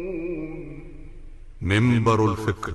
منبر الفكر.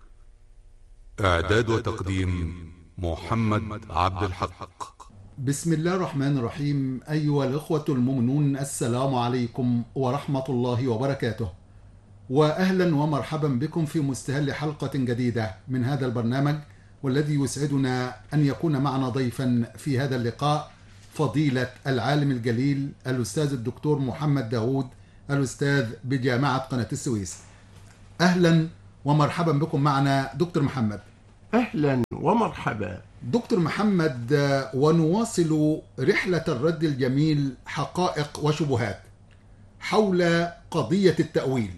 إعداد وتقديم محمد عبد الحق. بسم الله الرحمن الرحيم. أيها الإخوة المؤمنون، السلام عليكم ورحمة الله وبركاته، وأهلا ومرحبا بكم في مستهل حلقة جديدة من هذا البرنامج، والذي يسعدنا أن يكون معنا ضيفا في هذا اللقاء فضيلة العالم الجليل الأستاذ الدكتور محمد داود، الأستاذ بجامعة قناة السويس. أهلا ومرحبا بكم معنا دكتور محمد. أهلا ومرحبا دكتور محمد، ونواصل رحلة الرد الجميل حقائق وشبهات حول قضية التأويل،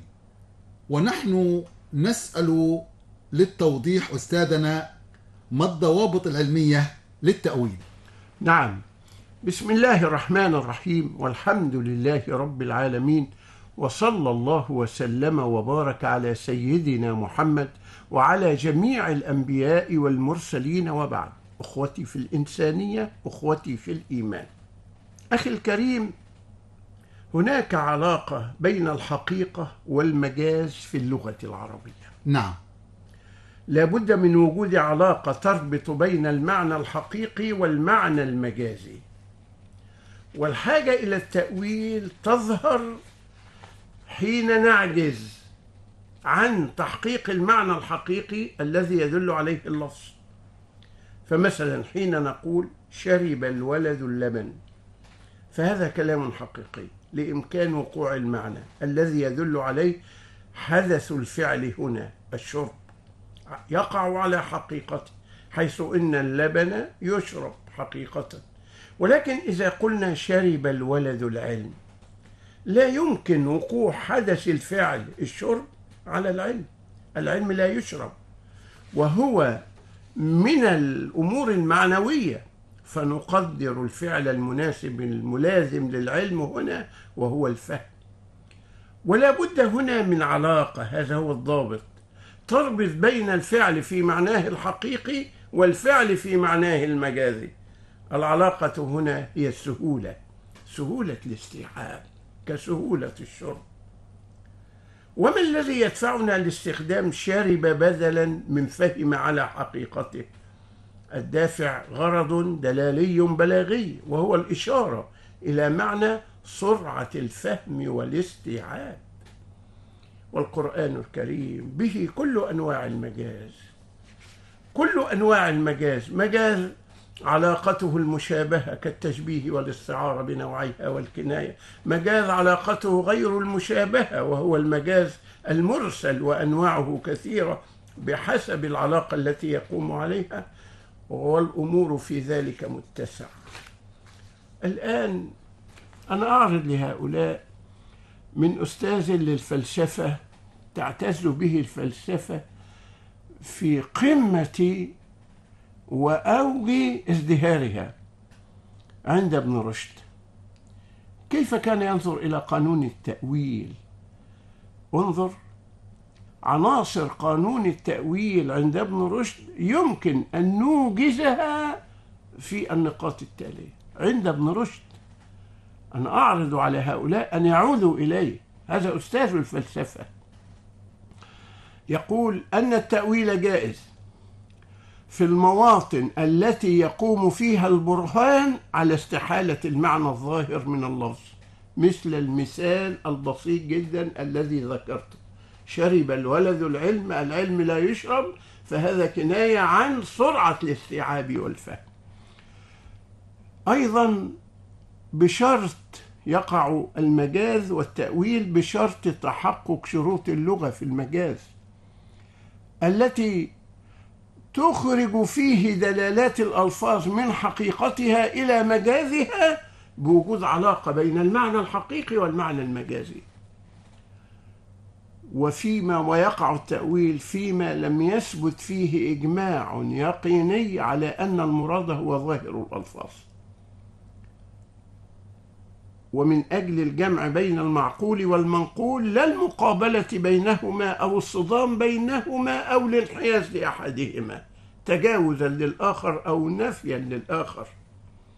ونحن نسأل للتوضيح أستاذنا ما الضوابط العلمية للتأويل؟ نعم، بسم الله الرحمن الرحيم، والحمد لله رب العالمين، وصلى الله وسلم وبارك على سيدنا محمد وعلى جميع الأنبياء والمرسلين، وبعد. أخوتي في الإنسانية، أخوتي في الإيمان، أخي الكريم، هناك علاقة بين الحقيقة والمجاز في اللغة العربية. نعم، لابد من وجود علاقة تربط بين المعنى الحقيقي والمعنى المجازي، والحاجة إلى التأويل تظهر حين نعجز عن تحقيق المعنى الحقيقي الذي يدل عليه اللفظ. فمثلا حين نقول شرب الولد اللبن، فهذا كلام حقيقي لإمكان وقوع المعنى الذي يدل عليه حدث الفعل هنا، الشرب، يقع على حقيقته، حيث إن اللبن يشرب حقيقة. ولكن إذا قلنا شرب الولد العلم، لا يمكن وقوع حدث الفعل الشرب على العلم. العلم لا يشرب، وهو من الأمور المعنوية، فنقدر الفعل المناسب الملازم للعلم هنا وهو الفهم. ولا بد هنا من علاقة، هذا هو الضابط، تربط بين الفعل في معناه الحقيقي والفعل في معناه المجازي. العلاقة هنا هي السهولة، سهولة الاستيعاب كسهولة الشرب. وما الذي يدفعنا لاستخدام شرب بدلا من فهم على حقيقته؟ الدافع غرض دلالي بلاغي، وهو الإشارة إلى معنى سرعة الفهم والاستيعاب. والقرآن الكريم به كل أنواع المجاز، كل أنواع المجاز، مجاز علاقته المشابهة كالتشبيه والاستعارة بنوعيها والكناية، مجاز علاقته غير المشابهة وهو المجاز المرسل، وأنواعه كثيرة بحسب العلاقة التي يقوم عليها، والأمور في ذلك متسعة. الآن أنا أعرض لهؤلاء من أستاذ للفلسفة تعتز به الفلسفة في قمة وأوج ازدهارها عند ابن رشد، كيف كان ينظر إلى قانون التأويل. انظر عناصر قانون التأويل عند ابن رشد يمكن أن نوجزها في النقاط التالية عند ابن رشد. أنا أعرض على هؤلاء أن يعودوا إليه، هذا أستاذ الفلسفة. يقول أن التأويل جائز في المواطن التي يقوم فيها البرهان على استحالة المعنى الظاهر من اللفظ، مثل المثال البسيط جدا الذي ذكرته، شرب الولد العلم، العلم لا يشرب، فهذا كناية عن سرعة الاستيعاب والفهم. أيضا بشرط يقع المجاز والتأويل بشرط تحقق شروط اللغة في المجاز التي تخرج فيه دلالات الألفاظ من حقيقتها إلى مجازها بوجود علاقة بين المعنى الحقيقي والمعنى المجازي. وفيما ويقع التأويل فيما لم يثبت فيه إجماع يقيني على أن المراد هو ظاهر الألفاظ. ومن أجل الجمع بين المعقول والمنقول، لا المقابلة بينهما أو الصدام بينهما أو الانحياز لأحدهما تجاوزا للآخر أو نفيا للآخر،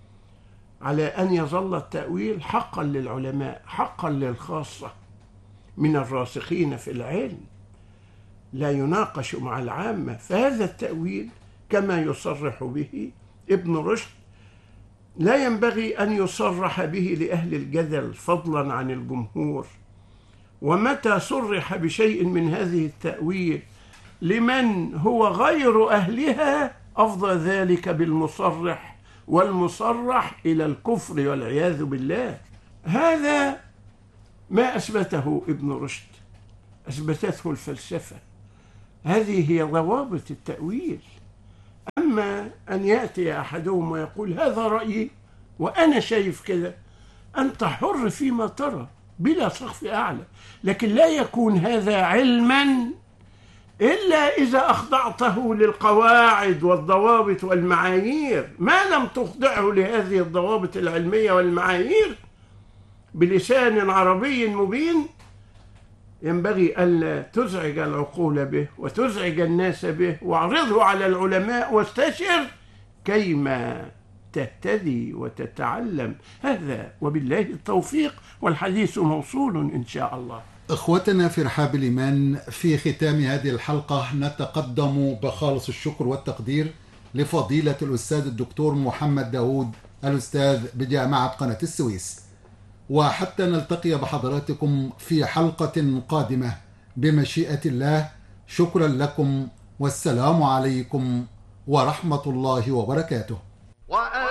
على أن يظل التأويل حقا للعلماء، حقا للخاصة، من الراسخين في العلم، لا يناقش مع العامة. فهذا التأويل كما يصرح به ابن رشد لا ينبغي أن يصرح به لأهل الجدل فضلا عن الجمهور. ومتى صرح بشيء من هذه التأويل لمن هو غير أهلها أفضى ذلك بالمصرح والمصرح إلى الكفر والعياذ بالله. هذا ما أثبته ابن رشد، أثبتته الفلسفة. هذه هي ضوابط التأويل. أما أن يأتي أحدهم ويقول هذا رأيي وأنا شايف كده، أنت حر فيما ترى بلا سقف أعلى، لكن لا يكون هذا علما إلا إذا أخضعته للقواعد والضوابط والمعايير. ما لم تخضعه لهذه الضوابط العلمية والمعايير بلسان عربي مبين ينبغي ألا تزعج العقول به وتزعج الناس به، واعرضه على العلماء واستشر كيما تهتدي وتتعلم. هذا وبالله التوفيق، والحديث موصول إن شاء الله. إخوتنا في رحاب الإيمان، في ختام هذه الحلقة نتقدم بخالص الشكر والتقدير لفضيلة الأستاذ الدكتور محمد داود، الأستاذ بجامعة قناة السويس. وحتى نلتقي بحضراتكم في حلقة قادمة بمشيئة الله، شكرا لكم والسلام عليكم ورحمة الله وبركاته.